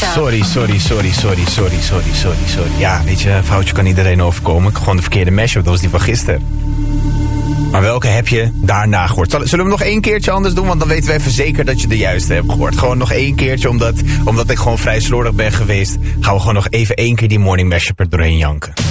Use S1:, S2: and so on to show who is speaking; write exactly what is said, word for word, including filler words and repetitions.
S1: Goedemiddag.
S2: Sorry, sorry, sorry, sorry, sorry, sorry, sorry, sorry. Ja, weet je, een foutje kan iedereen overkomen. Ik heb gewoon de verkeerde mashup, dat was die van gisteren. Maar welke heb je daarna gehoord? Zullen we hem nog één keertje anders doen? Want dan weten we even zeker dat je de juiste hebt gehoord. Gewoon nog één keertje, omdat, omdat ik gewoon vrij slordig ben geweest. Gaan we gewoon nog even één keer die morning mashup er doorheen janken.